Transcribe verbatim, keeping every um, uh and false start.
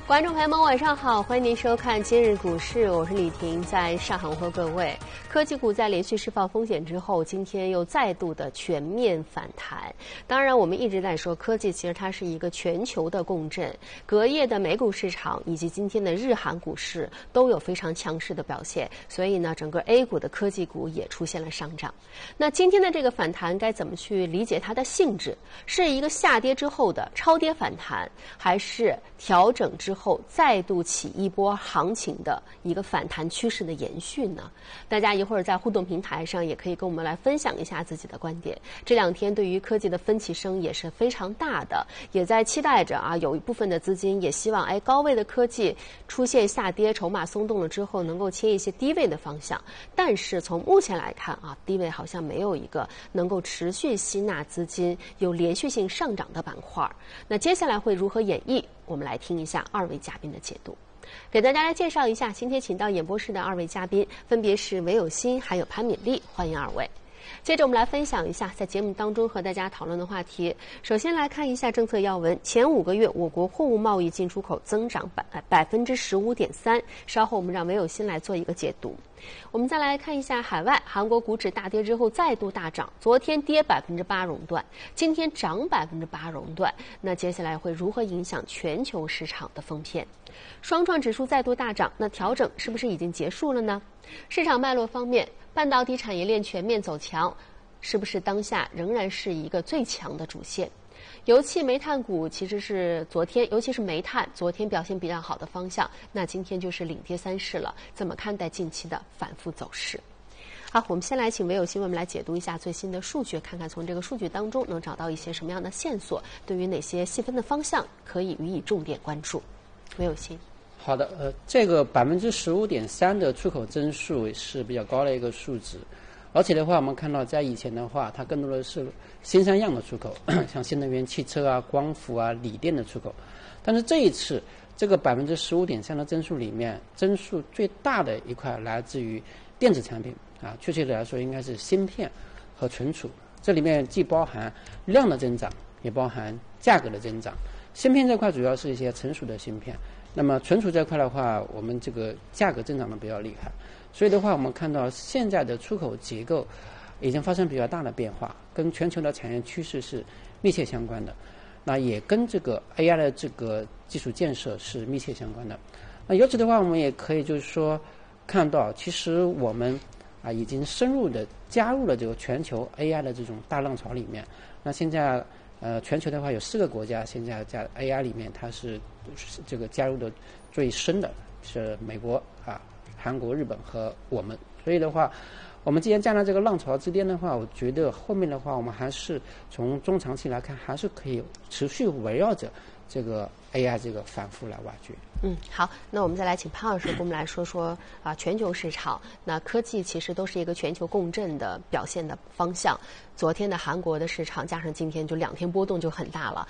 观众朋友们，晚上好，欢迎您收看今日股市，我是李婷，在上海问候各位。科技股在连续释放风险之后，今天又再度的全面反弹。当然，我们一直在说科技其实它是一个全球的共振，隔夜的美股市场以及今天的日韩股市都有非常强势的表现，所以呢，整个 A 股的科技股也出现了上涨。那今天的这个反弹该怎么去理解它的性质？是一个下跌之后的超跌反弹，还是调整之后后再度起一波行情的一个反弹趋势的延续呢？大家一会儿在互动平台上也可以跟我们来分享一下自己的观点。这两天对于科技的分歧声也是非常大的，也在期待着啊，有一部分的资金也希望哎高位的科技出现下跌，筹码松动了之后能够切一些低位的方向。但是从目前来看啊，低位好像没有一个能够持续吸纳资金、有连续性上涨的板块。那接下来会如何演绎？我们来听一下二位嘉宾的解读。给大家来介绍一下，今天请到演播室的二位嘉宾分别是韦有新还有潘敏丽，欢迎二位。接着我们来分享一下在节目当中和大家讨论的话题。首先来看一下政策要闻，前五个月我国货物贸易进出口增长百百分之十五点三，稍后我们让韦有新来做一个解读。我们再来看一下海外，韩国股指大跌之后再度大涨，昨天跌百分之八熔断，今天涨百分之八熔断，那接下来会如何影响全球市场的封片？双创指数再度大涨，那调整是不是已经结束了呢？市场脉络方面，半导体产业链全面走强，是不是当下仍然是一个最强的主线？油气煤炭股其实是昨天，尤其是煤炭，昨天表现比较好的方向，那今天就是领跌三市了。怎么看待近期的反复走势？好，我们先来请韦有新为我们来解读一下最新的数据，看看从这个数据当中能找到一些什么样的线索，对于哪些细分的方向可以予以重点关注。韦有新。 好的，呃，这个百分之十五点三的出口增速是比较高的一个数值。而且的话，我们看到在以前的话，它更多的是新三样的出口，像新能源汽车啊、光伏啊、锂电的出口。但是这一次，这个百分之十五点三的增速里面，增速最大的一块来自于电子产品啊，确切的来说应该是芯片和存储。这里面既包含量的增长，也包含价格的增长。芯片这块主要是一些成熟的芯片，那么存储这块的话，我们这个价格增长的比较厉害。所以的话，我们看到现在的出口结构已经发生比较大的变化，跟全球的产业趋势是密切相关的。那也跟这个 A I 的这个基础建设是密切相关的。那由此的话，我们也可以就是说看到，其实我们啊已经深入的加入了这个全球 A I 的这种大浪潮里面。那现在呃全球的话有四个国家现在在 A I 里面它是这个加入的最深的，是美国啊。韩国、日本和我们，所以的话，我们既然站在这个浪潮之巅的话，我觉得后面的话，我们还是从中长期来看，还是可以持续围绕着这个 A I 这个反复来挖掘。 嗯，好，那我们再来请潘老师跟我们来说说啊，全球市场，那科技其实都是一个全球共振的表现的方向。昨天的韩国的市场加上今天就两天波动就很大了，